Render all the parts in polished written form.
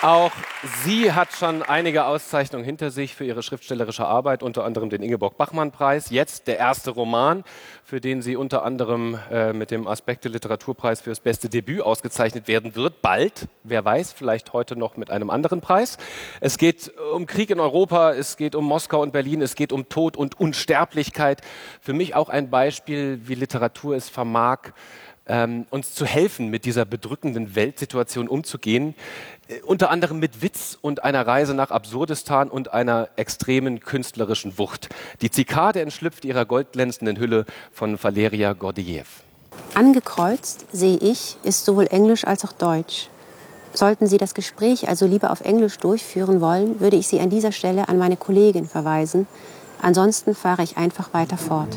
Auch sie hat schon einige Auszeichnungen hinter sich für ihre schriftstellerische Arbeit, unter anderem den Ingeborg-Bachmann-Preis. Jetzt der erste Roman, für den sie unter anderem mit dem Aspekte-Literaturpreis für das beste Debüt ausgezeichnet werden wird. Bald, wer weiß, vielleicht heute noch mit einem anderen Preis. Es geht um Krieg in Europa, es geht um Moskau und Berlin, es geht um Tod und Unsterblichkeit. Für mich auch ein Beispiel, wie Literatur es vermag, uns zu helfen, mit dieser bedrückenden Weltsituation umzugehen. Unter anderem mit Witz und einer Reise nach Absurdistan und einer extremen künstlerischen Wucht. Die Zikade entschlüpft ihrer goldglänzenden Hülle von Valeria Gordejew. Angekreuzt, sehe ich, ist sowohl Englisch als auch Deutsch. Sollten Sie das Gespräch also lieber auf Englisch durchführen wollen, würde ich Sie an dieser Stelle an meine Kollegin verweisen. Ansonsten fahre ich einfach weiter fort.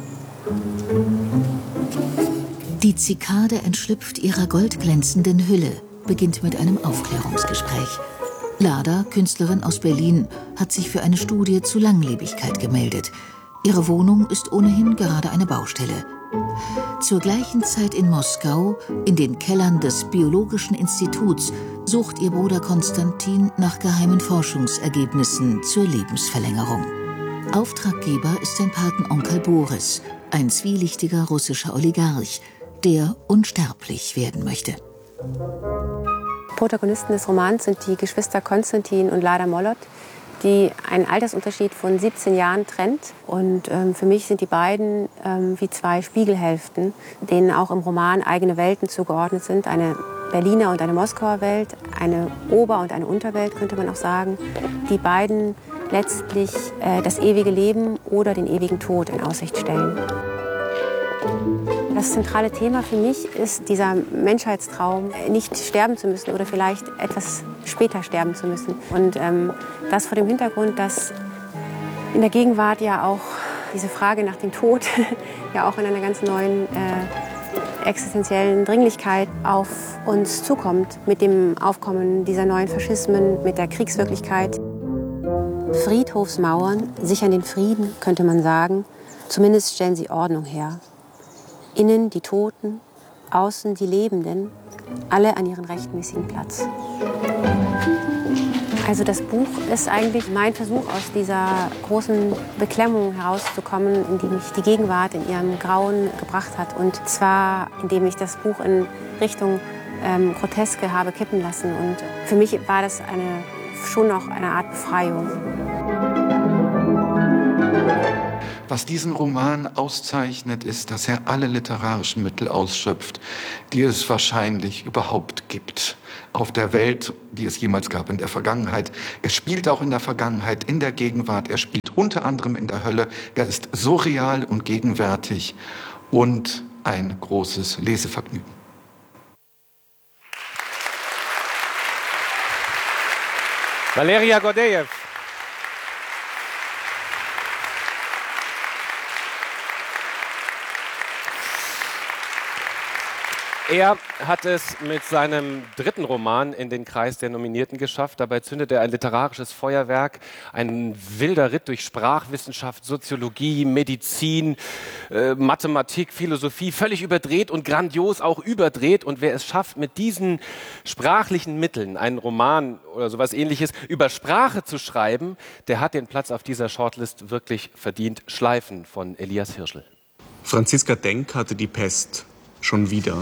Die Zikade entschlüpft ihrer goldglänzenden Hülle, beginnt mit einem Aufklärungsgespräch. Lada, Künstlerin aus Berlin, hat sich für eine Studie zu Langlebigkeit gemeldet. Ihre Wohnung ist ohnehin gerade eine Baustelle. Zur gleichen Zeit in Moskau, in den Kellern des Biologischen Instituts, sucht ihr Bruder Konstantin nach geheimen Forschungsergebnissen zur Lebensverlängerung. Auftraggeber ist sein Patenonkel Boris, ein zwielichtiger russischer Oligarch, der unsterblich werden möchte. Protagonisten des Romans sind die Geschwister Konstantin und Lada Mollot, die einen Altersunterschied von 17 Jahren trennt. Und für mich sind die beiden wie zwei Spiegelhälften, denen auch im Roman eigene Welten zugeordnet sind. Eine Berliner und eine Moskauer Welt, eine Ober- und eine Unterwelt, könnte man auch sagen. Die beiden letztlich das ewige Leben oder den ewigen Tod in Aussicht stellen. Das zentrale Thema für mich ist dieser Menschheitstraum, nicht sterben zu müssen oder vielleicht etwas später sterben zu müssen. Und das vor dem Hintergrund, dass in der Gegenwart ja auch diese Frage nach dem Tod ja auch in einer ganz neuen existenziellen Dringlichkeit auf uns zukommt, mit dem Aufkommen dieser neuen Faschismen, mit der Kriegswirklichkeit. Friedhofsmauern sichern den Frieden, könnte man sagen. Zumindest stellen sie Ordnung her. Innen die Toten, außen die Lebenden, alle an ihren rechtmäßigen Platz. Also das Buch ist eigentlich mein Versuch, aus dieser großen Beklemmung herauszukommen, in die mich die Gegenwart in ihrem Grauen gebracht hat. Und zwar, indem ich das Buch in Richtung Groteske habe kippen lassen. Und für mich war das schon noch eine Art Befreiung. Was diesen Roman auszeichnet, ist, dass er alle literarischen Mittel ausschöpft, die es wahrscheinlich überhaupt gibt auf der Welt, die es jemals gab in der Vergangenheit. Er spielt auch in der Vergangenheit, in der Gegenwart. Er spielt unter anderem in der Hölle. Er ist surreal und gegenwärtig und ein großes Lesevergnügen. Valeria Gordejew. Er hat es mit seinem dritten Roman in den Kreis der Nominierten geschafft. Dabei zündet er ein literarisches Feuerwerk, ein wilder Ritt durch Sprachwissenschaft, Soziologie, Medizin, Mathematik, Philosophie, völlig überdreht und grandios auch überdreht. Und wer es schafft, mit diesen sprachlichen Mitteln einen Roman oder sowas Ähnliches über Sprache zu schreiben, der hat den Platz auf dieser Shortlist wirklich verdient. Schleifen von Elias Hirschl. Franziska Denk hatte die Pest. Schon wieder.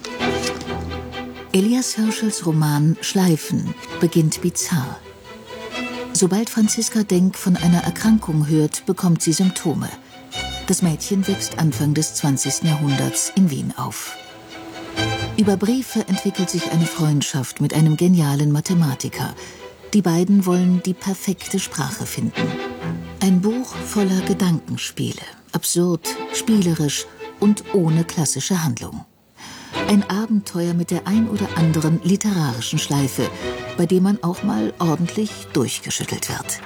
Elias Hirschls Roman Schleifen beginnt bizarr. Sobald Franziska Denk von einer Erkrankung hört, bekommt sie Symptome. Das Mädchen wächst Anfang des 20. Jahrhunderts in Wien auf. Über Briefe entwickelt sich eine Freundschaft mit einem genialen Mathematiker. Die beiden wollen die perfekte Sprache finden. Ein Buch voller Gedankenspiele, absurd, spielerisch und ohne klassische Handlung. Ein Abenteuer mit der ein oder anderen literarischen Schleife, bei dem man auch mal ordentlich durchgeschüttelt wird.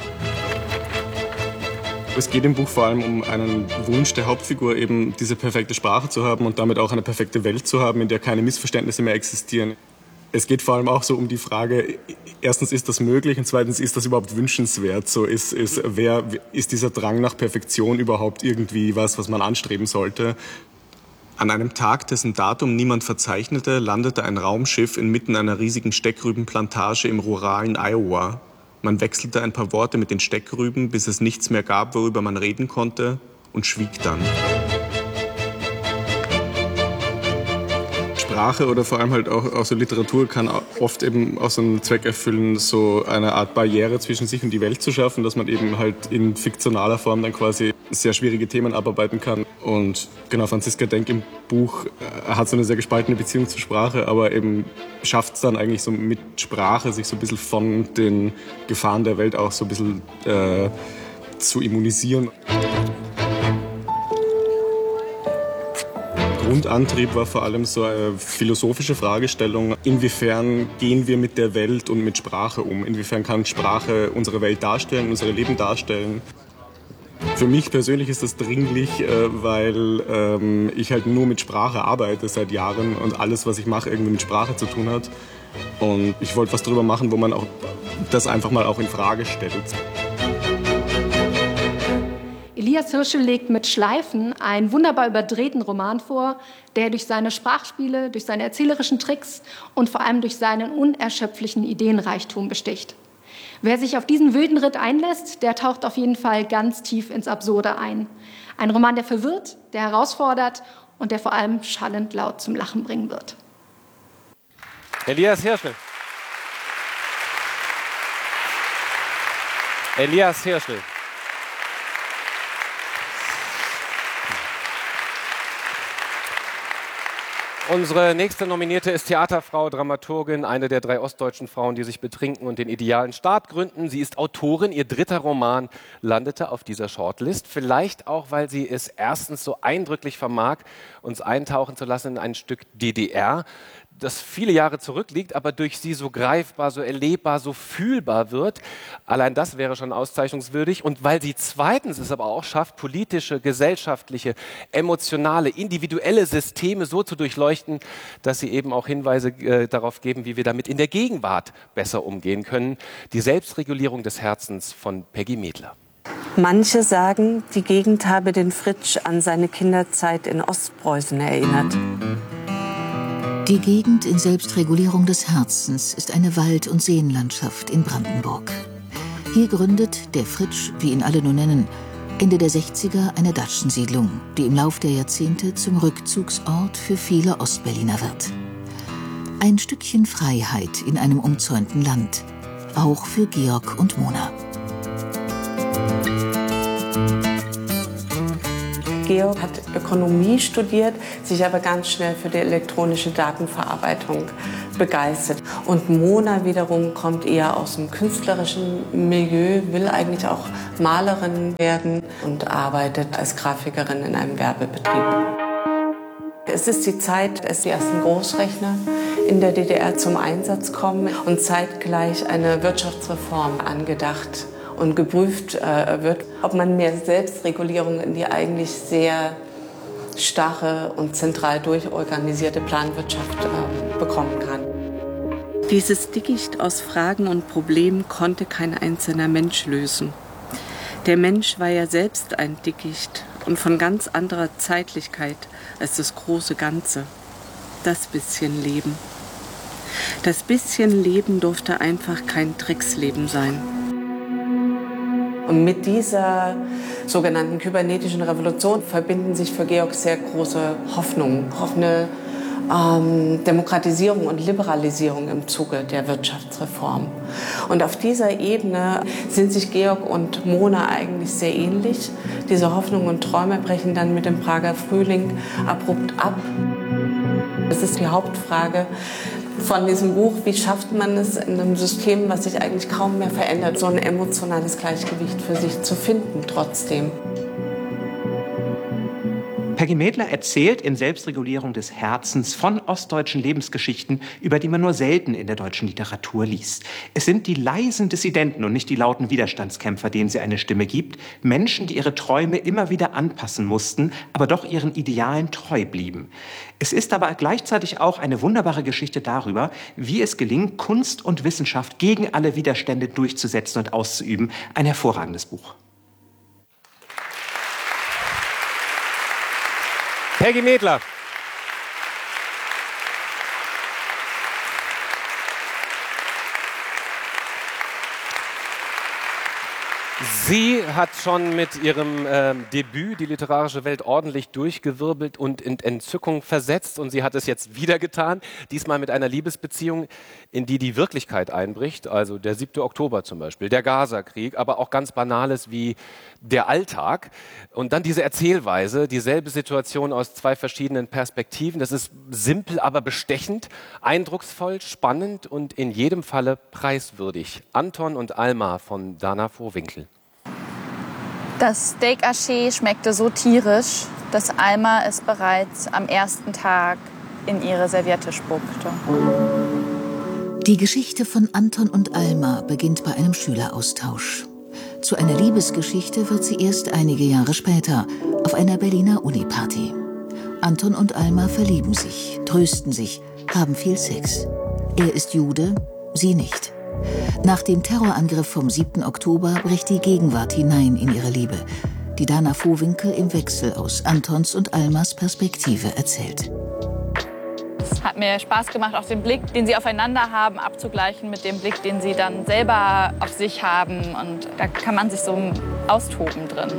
Es geht im Buch vor allem um einen Wunsch der Hauptfigur, eben diese perfekte Sprache zu haben und damit auch eine perfekte Welt zu haben, in der keine Missverständnisse mehr existieren. Es geht vor allem auch so um die Frage, erstens, ist das möglich und zweitens, ist das überhaupt wünschenswert? So ist dieser Drang nach Perfektion überhaupt irgendwie was man anstreben sollte? An einem Tag, dessen Datum niemand verzeichnete, landete ein Raumschiff inmitten einer riesigen Steckrübenplantage im ruralen Iowa. Man wechselte ein paar Worte mit den Steckrüben, bis es nichts mehr gab, worüber man reden konnte, und schwieg dann. Sprache oder vor allem halt auch so Literatur kann oft eben auch so einen Zweck erfüllen, so eine Art Barriere zwischen sich und die Welt zu schaffen, dass man eben halt in fiktionaler Form dann quasi sehr schwierige Themen abarbeiten kann. Und genau, Franziska Denk im Buch hat so eine sehr gespaltene Beziehung zur Sprache, aber eben schafft es dann eigentlich so mit Sprache, sich so ein bisschen von den Gefahren der Welt auch so ein bisschen zu immunisieren. Grundantrieb war vor allem so eine philosophische Fragestellung. Inwiefern gehen wir mit der Welt und mit Sprache um? Inwiefern kann Sprache unsere Welt darstellen, unser Leben darstellen? Für mich persönlich ist das dringlich, weil ich halt nur mit Sprache arbeite seit Jahren und alles, was ich mache, irgendwie mit Sprache zu tun hat. Und ich wollte was drüber machen, wo man auch das einfach mal auch in Frage stellt. Elias Hirschel legt mit Schleifen einen wunderbar überdrehten Roman vor, der durch seine Sprachspiele, durch seine erzählerischen Tricks und vor allem durch seinen unerschöpflichen Ideenreichtum besticht. Wer sich auf diesen wilden Ritt einlässt, der taucht auf jeden Fall ganz tief ins Absurde ein. Ein Roman, der verwirrt, der herausfordert und der vor allem schallend laut zum Lachen bringen wird. Elias Hirschel. Elias Hirschel. Unsere nächste Nominierte ist Theaterfrau, Dramaturgin, eine der 3 ostdeutschen Frauen, die sich betrinken und den idealen Staat gründen. Sie ist Autorin. Ihr 3. Roman landete auf dieser Shortlist. Vielleicht auch, weil sie es erstens so eindrücklich vermag, uns eintauchen zu lassen in ein Stück DDR, das viele Jahre zurückliegt, aber durch sie so greifbar, so erlebbar, so fühlbar wird. Allein das wäre schon auszeichnungswürdig. Und weil sie zweitens es aber auch schafft, politische, gesellschaftliche, emotionale, individuelle Systeme so zu durchleuchten, dass sie eben auch Hinweise darauf geben, wie wir damit in der Gegenwart besser umgehen können. Die Selbstregulierung des Herzens von Peggy Medler. Manche sagen, die Gegend habe den Fritsch an seine Kinderzeit in Ostpreußen erinnert. Die Gegend in Selbstregulierung des Herzens ist eine Wald- und Seenlandschaft in Brandenburg. Hier gründet der Fritsch, wie ihn alle nur nennen, Ende der 60er eine Datschensiedlung, die im Lauf der Jahrzehnte zum Rückzugsort für viele Ostberliner wird. Ein Stückchen Freiheit in einem umzäunten Land, auch für Georg und Mona. Georg hat Ökonomie studiert, sich aber ganz schnell für die elektronische Datenverarbeitung begeistert. Und Mona wiederum kommt eher aus dem künstlerischen Milieu, will eigentlich auch Malerin werden und arbeitet als Grafikerin in einem Werbebetrieb. Es ist die Zeit, als die ersten Großrechner in der DDR zum Einsatz kommen und zeitgleich eine Wirtschaftsreform angedacht und geprüft wird, ob man mehr Selbstregulierung in die eigentlich sehr starre und zentral durchorganisierte Planwirtschaft bekommen kann. Dieses Dickicht aus Fragen und Problemen konnte kein einzelner Mensch lösen. Der Mensch war ja selbst ein Dickicht und von ganz anderer Zeitlichkeit als das große Ganze. Das bisschen Leben. Das bisschen Leben durfte einfach kein Drecksleben sein. Und mit dieser sogenannten kybernetischen Revolution verbinden sich für Georg sehr große Hoffnungen auf eine Demokratisierung und Liberalisierung im Zuge der Wirtschaftsreform. Und auf dieser Ebene sind sich Georg und Mona eigentlich sehr ähnlich. Diese Hoffnungen und Träume brechen dann mit dem Prager Frühling abrupt ab. Das ist die Hauptfrage von diesem Buch: Wie schafft man es in einem System, was sich eigentlich kaum mehr verändert, so ein emotionales Gleichgewicht für sich zu finden trotzdem? Peggy Medler erzählt in Selbstregulierung des Herzens von ostdeutschen Lebensgeschichten, über die man nur selten in der deutschen Literatur liest. Es sind die leisen Dissidenten und nicht die lauten Widerstandskämpfer, denen sie eine Stimme gibt. Menschen, die ihre Träume immer wieder anpassen mussten, aber doch ihren Idealen treu blieben. Es ist aber gleichzeitig auch eine wunderbare Geschichte darüber, wie es gelingt, Kunst und Wissenschaft gegen alle Widerstände durchzusetzen und auszuüben. Ein hervorragendes Buch. Peggy Medler. Sie hat schon mit ihrem Debüt die literarische Welt ordentlich durchgewirbelt und in Entzückung versetzt. Und sie hat es jetzt wieder getan, diesmal mit einer Liebesbeziehung, in die die Wirklichkeit einbricht. Also der 7. Oktober zum Beispiel, der Gaza-Krieg, aber auch ganz Banales wie der Alltag. Und dann diese Erzählweise, dieselbe Situation aus zwei verschiedenen Perspektiven. Das ist simpel, aber bestechend, eindrucksvoll, spannend und in jedem Falle preiswürdig. Anton und Alma von Dana Vohwinkel. Das Steak Haché schmeckte so tierisch, dass Alma es bereits am ersten Tag in ihre Serviette spuckte. Die Geschichte von Anton und Alma beginnt bei einem Schüleraustausch. Zu einer Liebesgeschichte wird sie erst einige Jahre später auf einer Berliner Uniparty. Anton und Alma verlieben sich, trösten sich, haben viel Sex. Er ist Jude, sie nicht. Nach dem Terrorangriff vom 7. Oktober bricht die Gegenwart hinein in ihre Liebe, die Dana Vohwinkel im Wechsel aus Antons und Almas Perspektive erzählt. Es hat mir Spaß gemacht, auch den Blick, den sie aufeinander haben, abzugleichen mit dem Blick, den sie dann selber auf sich haben. Und da kann man sich so austoben drin.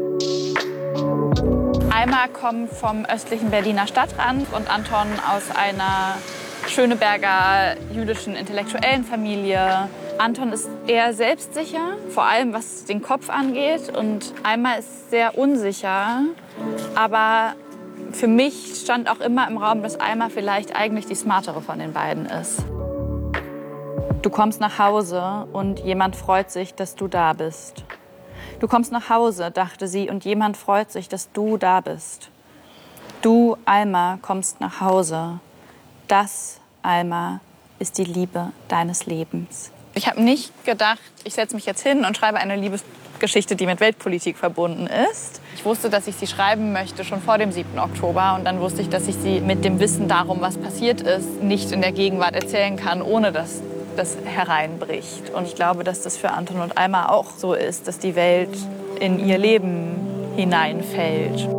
Alma kommt vom östlichen Berliner Stadtrand und Anton aus einer Schöneberger jüdischen intellektuellen Familie. Anton ist eher selbstsicher, vor allem was den Kopf angeht. Und Alma ist sehr unsicher. Aber für mich stand auch immer im Raum, dass Alma vielleicht eigentlich die smartere von den beiden ist. Du kommst nach Hause und jemand freut sich, dass du da bist. Du kommst nach Hause, dachte sie, und jemand freut sich, dass du da bist. Du, Alma, kommst nach Hause. Das, Alma, ist die Liebe deines Lebens. Ich habe nicht gedacht, ich setze mich jetzt hin und schreibe eine Liebesgeschichte, die mit Weltpolitik verbunden ist. Ich wusste, dass ich sie schreiben möchte, schon vor dem 7. Oktober. Und dann wusste ich, dass ich sie mit dem Wissen darum, was passiert ist, nicht in der Gegenwart erzählen kann, ohne dass das hereinbricht. Und ich glaube, dass das für Anton und Alma auch so ist, dass die Welt in ihr Leben hineinfällt.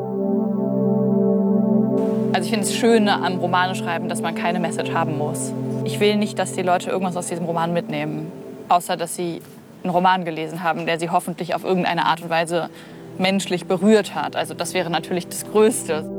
Also ich finde es schön am Romaneschreiben, dass man keine Message haben muss. Ich will nicht, dass die Leute irgendwas aus diesem Roman mitnehmen, außer dass sie einen Roman gelesen haben, der sie hoffentlich auf irgendeine Art und Weise menschlich berührt hat. Also das wäre natürlich das Größte.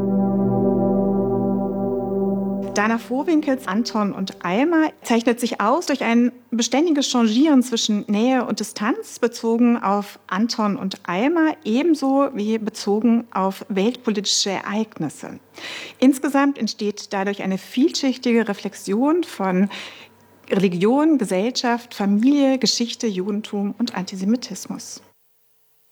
Dana Vohwinkels Anton und Alma zeichnet sich aus durch ein beständiges Changieren zwischen Nähe und Distanz, bezogen auf Anton und Alma, ebenso wie bezogen auf weltpolitische Ereignisse. Insgesamt entsteht dadurch eine vielschichtige Reflexion von Religion, Gesellschaft, Familie, Geschichte, Judentum und Antisemitismus.